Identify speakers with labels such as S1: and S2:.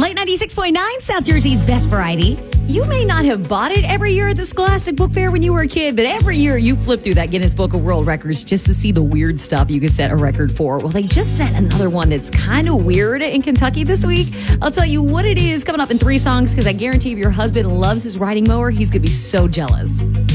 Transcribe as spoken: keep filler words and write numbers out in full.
S1: Light ninety-six point nine, South Jersey's best variety. You may not have bought it every year at the Scholastic Book Fair when you were a kid, but every year you flip through that Guinness Book of World Records just to see the weird stuff you could set a record for. Well, they just set another one that's kind of weird in Kentucky this week. I'll tell you what it is coming up in three songs, because I guarantee if your husband loves his riding mower, he's going to be so jealous.